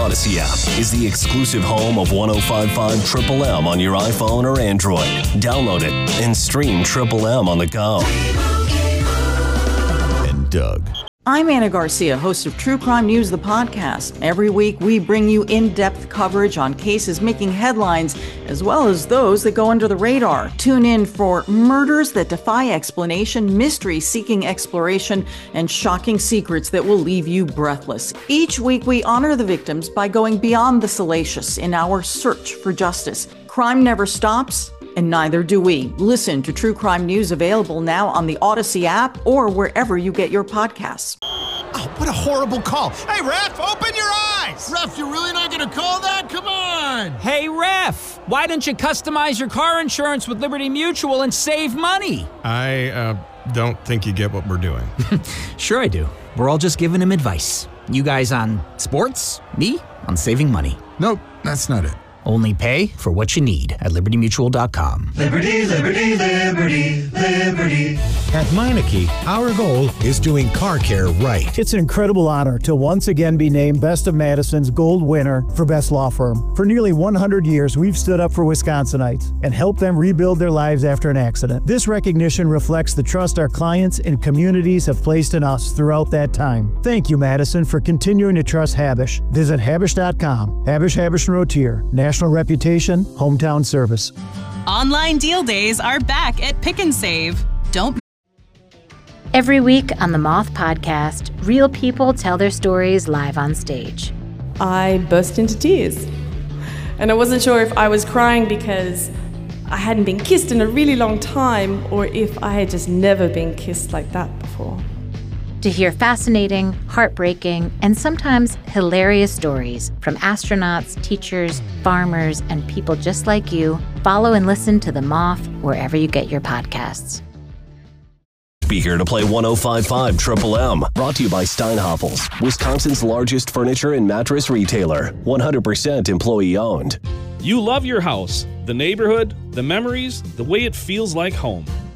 Odyssey app is the exclusive home of 105.5 Triple M on your iPhone or Android. Download it and stream Triple M on the go. And Doug. I'm Anna Garcia, host of True Crime News, the podcast. Every week, we bring you in-depth coverage on cases making headlines, as well as those that go under the radar. Tune in for murders that defy explanation, mysteries seeking exploration, and shocking secrets that will leave you breathless. Each week, we honor the victims by going beyond the salacious in our search for justice. Crime never stops, and neither do we. Listen to True Crime News, available now on the Odyssey app or wherever you get your podcasts. Oh, what a horrible call. Hey, Ref, open your eyes. Ref, you're really not going to call that? Come on. Hey, Ref, why don't you customize your car insurance with Liberty Mutual and save money? I don't think you get what we're doing. Sure I do. We're all just giving him advice. You guys on sports, me on saving money. Nope, that's not it. Only pay for what you need at libertymutual.com. Liberty, liberty, liberty, liberty. At Meineke, our goal is doing car care right. It's an incredible honor to once again be named Best of Madison's Gold winner for Best Law Firm. For nearly 100 years, we've stood up for Wisconsinites and helped them rebuild their lives after an accident. This recognition reflects the trust our clients and communities have placed in us throughout that time. Thank you, Madison, for continuing to trust Habish. Visit Habish.com. Habish Rotier. National reputation, hometown service. Online deal days are back at Pick and Save. Don't. Every week on the Moth Podcast, real people tell their stories live on stage. I burst into tears. And I wasn't sure if I was crying because I hadn't been kissed in a really long time, or if I had just never been kissed like that before. To hear fascinating, heartbreaking, and sometimes hilarious stories from astronauts, teachers, farmers, and people just like you, follow and listen to The Moth wherever you get your podcasts. Be here to play 105.5 Triple M. Brought to you by Steinhoffels, Wisconsin's largest furniture and mattress retailer. 100% employee owned. You love your house, the neighborhood, the memories, the way it feels like home.